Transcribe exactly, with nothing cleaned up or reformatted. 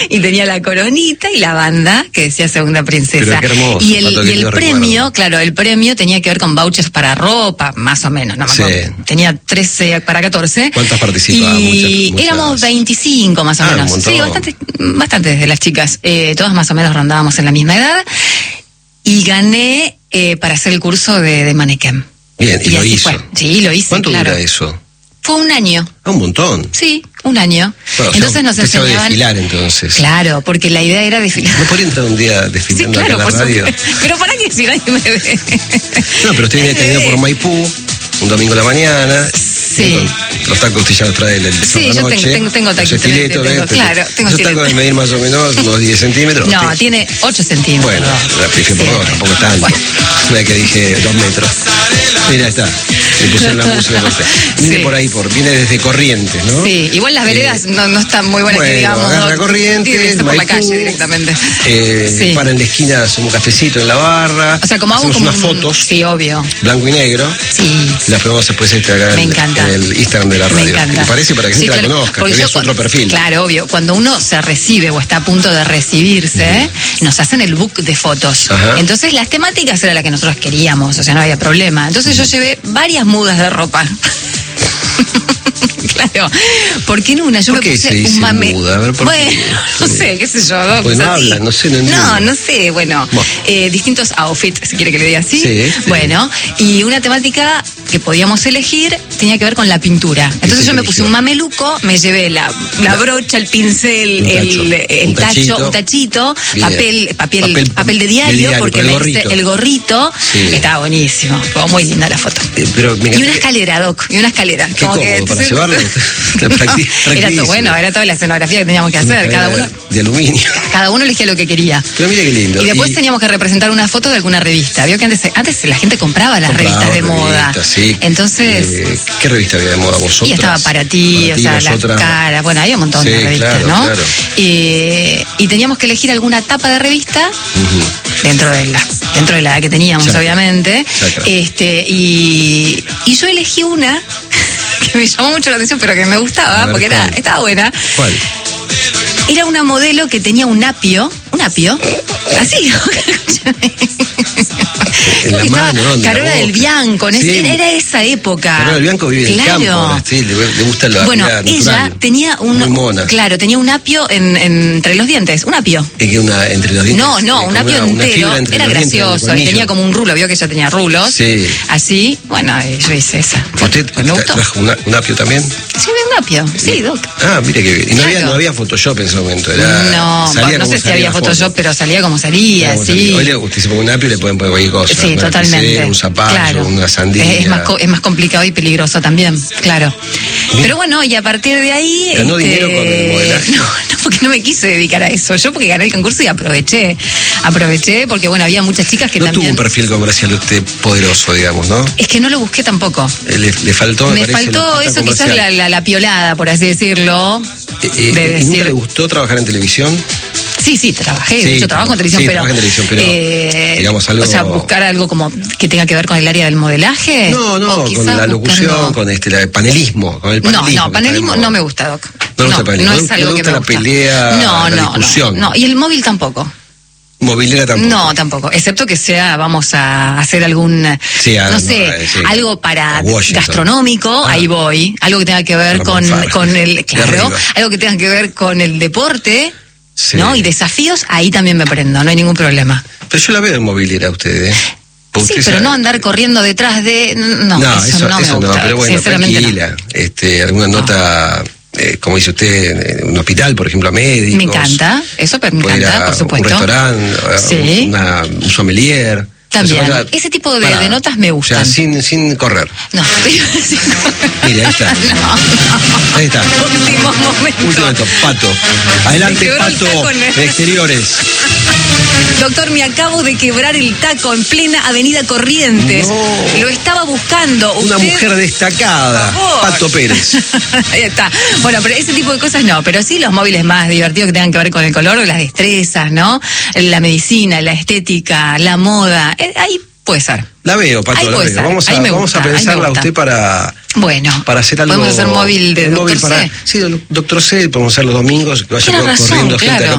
Y tenía la coronita y la banda que decía Segunda Princesa. Pero qué hermoso, y el, Pato, y qué el lindo premio, recuerdo. claro, el premio tenía que ver con vouchers para ropa, más o menos, no me Sí. acuerdo. Tenía trece para catorce. ¿Cuántas participaban? Y Muchas- muchas. éramos veinticinco más o Ah, un menos. montón. Sí, bastante, bastantes de las chicas. Eh, todas más o menos rondábamos en la misma edad. Y gané eh, para hacer el curso de, de mannequin. Bien, y, lo así hizo. fue. Sí, lo hice, ¿Cuánto claro. dura eso? Fue un año. Ah, un montón. Sí, un año. Bueno, entonces yo nos empezaba a enseñaban... desfilar entonces. Claro, porque la idea era desfilar. ¿No podría entrar un día Sí, desfilando claro, acá por en la radio? supuesto. Pero para qué si nadie me ve. No, pero estoy detenido por Maipú, un domingo a la mañana. Sí. Con los tacos que ya los trae el, el Sí, de yo noche, tengo- tengo- tengo los taquitos, estiletos, tengo- ¿ves? claro, tengo Esos estiletos. tacos de medir más o menos unos diez centímetros. No, Sí. tiene ocho centímetros. Bueno, la fijé por Sí. dos, tampoco tanto. Bueno. Una vez que dije dos metros. Mira, está. Le puse en la música. Viene Sí. por ahí, por, viene desde Corrientes, ¿no? Sí, igual las veredas no, no están muy buenas, bueno, que digamos. agarra ¿no? Corrientes, Tiene que ser por la Maipú, calle directamente. Eh, Sí. Para en la esquina, hace un cafecito en la barra. O sea, como hago hacemos como unas un- fotos, Sí, obvio. blanco y negro. Sí. Las ponemos después este acá Me en, encanta. en el Instagram de la radio. Me encanta. ¿Te parece? Para que Sí, gente claro. la conozca, Porque que yo veas cuando- otro perfil. Claro, obvio. Cuando uno se recibe o está a punto de recibirse, nos hacen el book de fotos. Ajá. Entonces las temáticas era la que nosotros queríamos, o sea, no había problema. Entonces yo llevé varias mudas de ropa. Claro, porque en una yo ¿Por me qué puse se dice un mame. muda? A ver, ¿por bueno, qué? no sé, qué sé yo. ¿no? Pues Pues no así. hablan, no sé, no entiendo. No, no sé, bueno, Bueno. eh, distintos outfits, si quiere que le diga así. Sí, sí. Bueno, y una temática que podíamos elegir tenía que ver con la pintura. Entonces se yo me eligió? puse un mameluco, me llevé la, la brocha, el pincel, Un tacho, el, el un tacho, tachito. un tachito, Bien. papel, papel, Papel- papel, de diario, de diario, porque con el me hice gorrito. el gorrito, Sí. estaba buenísimo, fue muy linda la foto. Eh, pero me Y encanta una que- escalera, Doc, y una escalera. Qué Como que- cómodo para llevarlo. No, Practi- era todo, practísimo. bueno, era toda la escenografía que teníamos que Una hacer, cada cadena uno, de aluminio. cada uno elegía lo que quería. Pero mira qué lindo. Y después teníamos que representar una foto de alguna revista. Vio que antes, antes la gente compraba las Compraba revistas de moda. revistas, sí. Entonces, Eh, ¿qué revista había de moda vosotros? y estaba para ti, Para o ti, sea, la vosotras. cara, bueno, había un montón Sí, de revistas, claro, ¿no? claro. Eh, y teníamos que elegir alguna tapa de revista Ujú. dentro de la, dentro de la edad que teníamos, Chacra. obviamente. Chacra. Este, y, y yo elegí una que me llamó mucho la atención, pero que me A gustaba, ver, porque era, ¿cuál? estaba buena. ¿Cuál? Era una modelo que tenía un apio, un apio, así. En la Estaba mano, ¿no? En la Carola del boca. Bianco, en Sí. ese- era esa época. Carola del Bianco vive en el Claro. campo, ahora, sí, le, le gusta la Bueno, vida ella natural. tenía un, Muy mona. claro, tenía un apio en, en- entre los dientes, un apio. Es que una, entre los dientes. No, no, eh, un como apio una- una entero. fibra entre Era los dientes, gracioso. el Y tenía colmillo. como un rulo, vio que ella tenía rulos. Sí. Así, bueno, eh, yo hice esa. ¿Usted Pues me gustó. trajo una- un apio también? Sí, un apio, sí, Doc. Ah, mire qué bien. Y no, había, Claro. no había Photoshop en ese momento. Era, No, salía bueno, no como sé si salía había la foto. Photoshop, pero salía como salía, Como sí. salía. Hoy le- usted se pone un apio y le pueden poner cualquier cosa. Sí, una totalmente. lapicera, un zapallo, Claro. una sandía. Es, es más, co- es más complicado y peligroso también, claro. Pero bueno, y a partir de ahí... ¿Ganó dinero con el modelaje? No, no, porque no me quise dedicar a eso. Yo porque gané el concurso y aproveché. Aproveché porque, bueno, había muchas chicas que No tuvo también... un perfil comercial usted poderoso, digamos, ¿no? Es que no lo busqué tampoco. Eh, Le, le faltó, me, Me parece, faltó la pata eso, quizás comercial. la, la, la piolada, por así decirlo. Eh, eh, de ¿y nunca decir- le gustó trabajar en televisión? Sí, sí, trabajé, Sí, yo trabajo en televisión, sí, pero, trabaja en televisión, pero, eh, digamos, algo- o sea, buscar algo como que tenga que ver con el área del modelaje. No, no, o con quizás la locución, buscando- con este, el panelismo, con el No, panelismo. no, panelismo no me gusta, Doc. No le gusta el panelismo, no no es le algo que gusta me la gusta. pelea, no, la no, discusión. No, no, y el móvil tampoco. Movilera tampoco. No, tampoco, excepto que sea, vamos a hacer algún, Sí, ah, no no, sé, eh, sí. algo para A Washington. gastronómico, Ah. ahí voy, algo que tenga que ver Ramón con, Fabra. con el, De claro, arriba. algo que tenga que ver con el deporte, Sí. ¿no? Y desafíos, ahí también me prendo, no hay ningún problema. Pero yo la veo en movilera a usted, ¿eh? Porque Sí, usted pero sabe- no andar corriendo detrás de, no, No, eso, eso, no me eso gusta, no, pero bueno, sinceramente no. tranquila. Este, alguna nota, eh, como dice usted, en un hospital, por ejemplo, a médicos. Me encanta, eso me Puede ir encanta, a por supuesto. Un restaurante, Sí. una, un sommelier. También. O sea, Ese tipo de- para- de notas me O sea, gustan. sin, sin correr. No, Mire, ahí está. no, Ahí está. último momento. Último momento, Pato. Adelante, quebró el Pato, taco, ¿no? de exteriores. Doctor, me acabo de quebrar el taco en plena avenida Corrientes. No. Lo estaba buscando. Una Usted- mujer destacada, Por favor. Pato Pérez. Ahí está. Bueno, pero ese tipo de cosas no, pero sí los móviles más divertidos que tengan que ver con el color, las destrezas, ¿no? La medicina, la estética, la moda. Eh, ahí puede ser. La veo, Pato, Ahí la puede veo. ser. Vamos a, Ahí me vamos gusta, a ahí me pensarla a gusta. usted para, Bueno, para hacer algo. podemos hacer móvil de un doctor móvil para, C. Sí, doctor C, podemos hacer los domingos, que vaya Tienes razón, corriendo claro. gente acá